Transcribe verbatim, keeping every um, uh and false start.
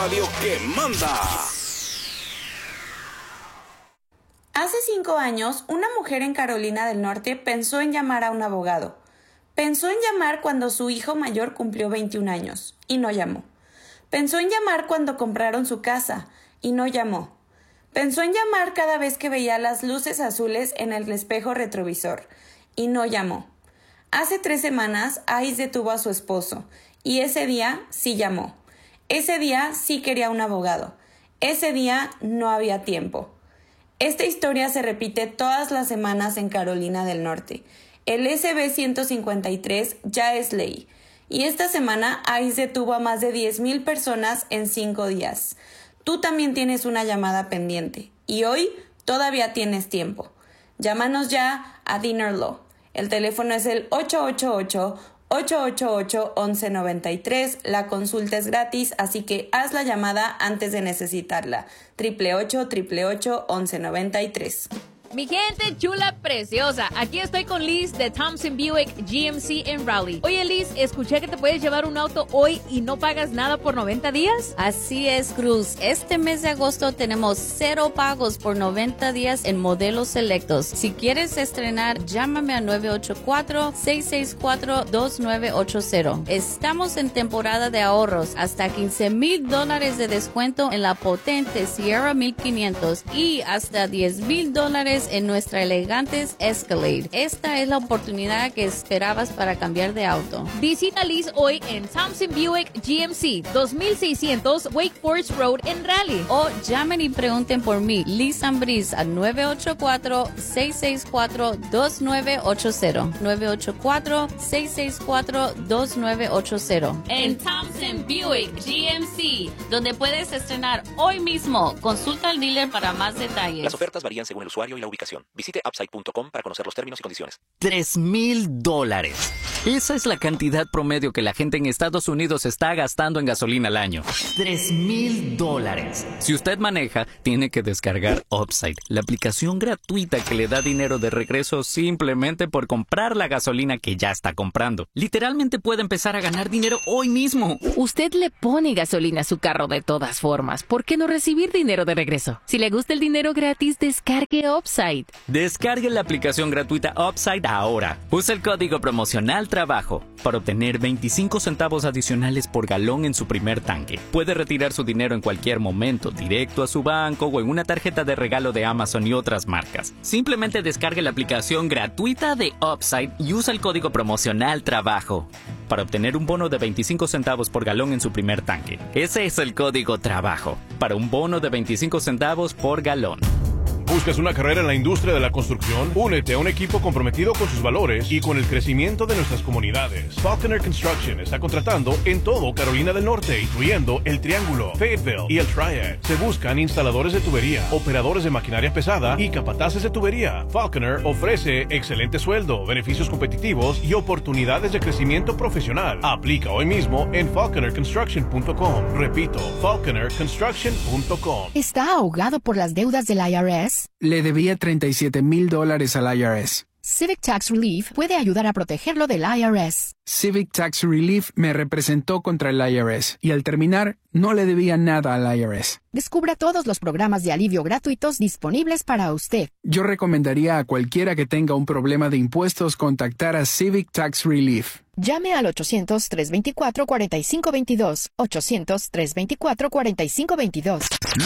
radio que manda. Hace cinco años, una mujer en Carolina del Norte pensó en llamar a un abogado. Pensó en llamar cuando su hijo mayor cumplió veintiún años y no llamó. Pensó en llamar cuando compraron su casa y no llamó. Pensó en llamar cada vez que veía las luces azules en el espejo retrovisor y no llamó. Hace tres semanas, Ice detuvo a su esposo y ese día sí llamó. Ese día sí quería un abogado. Ese día no había tiempo. Esta historia se repite todas las semanas en Carolina del Norte. El S B ciento cincuenta y tres ya es ley. Y esta semana Ice detuvo a más de diez mil personas en cinco días. Tú también tienes una llamada pendiente. Y hoy todavía tienes tiempo. Llámanos ya a Dinner Law. El teléfono es el ocho ocho ocho, ocho ocho ocho, once noventa y tres. La consulta es gratis, así que haz la llamada antes de necesitarla. ocho ocho ocho, ocho ocho ocho, once noventa y tres. Mi gente chula preciosa, aquí estoy con Liz de Thompson Buick G M C en Raleigh. Oye Liz, escuché que te puedes llevar un auto hoy y no pagas nada por noventa días. Así es, Cruz. Este mes de agosto tenemos cero pagos por noventa días en modelos selectos. Si quieres estrenar, llámame a nueve ocho cuatro, seis seis cuatro, dos nueve ocho cero. Estamos en temporada de ahorros, hasta quince mil dólares de descuento en la potente Sierra mil quinientos y hasta diez mil dólares en nuestra elegantes Escalade. Esta es la oportunidad que esperabas para cambiar de auto. Visita Liz hoy en Thompson Buick G M C, dos mil seiscientos Wake Forest Road en Raleigh. O llamen y pregunten por mí, Liz Ambriz, a nueve ocho cuatro, seis seis cuatro, dos nueve ocho cero. nueve ocho cuatro, seis seis cuatro, dos nueve ocho cero. En Thompson Buick G M C, donde puedes estrenar hoy mismo. Consulta al dealer para más detalles. Las ofertas varían según el usuario y la ubicación. Visite upside punto com para conocer los términos y condiciones. Tres mil dólares. Esa es la cantidad promedio que la gente en Estados Unidos está gastando en gasolina al año. Tres mil dólares. Si usted maneja, tiene que descargar Upside, la aplicación gratuita que le da dinero de regreso simplemente por comprar la gasolina que ya está comprando. Literalmente puede empezar a ganar dinero hoy mismo. Usted le pone gasolina a su carro de todas formas. ¿Por qué no recibir dinero de regreso? Si le gusta el dinero gratis, descargue Upside. Descargue la aplicación gratuita Upside ahora. Usa el código promocional trabajo para obtener veinticinco centavos adicionales por galón en su primer tanque. Puede retirar su dinero en cualquier momento, directo a su banco o en una tarjeta de regalo de Amazon y otras marcas. Simplemente descargue la aplicación gratuita de Upside y usa el código promocional trabajo para obtener un bono de veinticinco centavos por galón en su primer tanque. Ese es el código trabajo para un bono de veinticinco centavos por galón. ¿Buscas una carrera en la industria de la construcción? Únete a un equipo comprometido con sus valores y con el crecimiento de nuestras comunidades. Falconer Construction está contratando en todo Carolina del Norte, incluyendo el Triángulo, Fayetteville y el Triad. Se buscan instaladores de tubería, operadores de maquinaria pesada y capataces de tubería. Falconer ofrece excelente sueldo, beneficios competitivos y oportunidades de crecimiento profesional. Aplica hoy mismo en falconer construction punto com. Repito, falconer construction punto com. ¿Está ahogado por las deudas del I R S? Le debía treinta y siete mil dólares al I R S. Civic Tax Relief puede ayudar a protegerlo del I R S. Civic Tax Relief me representó contra el I R S y al terminar no le debía nada al I R S. Descubra todos los programas de alivio gratuitos disponibles para usted. Yo recomendaría a cualquiera que tenga un problema de impuestos contactar a Civic Tax Relief. Llame al ochocientos, trescientos veinticuatro, cuarenta y cinco veintidós. ochocientos, trescientos veinticuatro, cuarenta y cinco veintidós.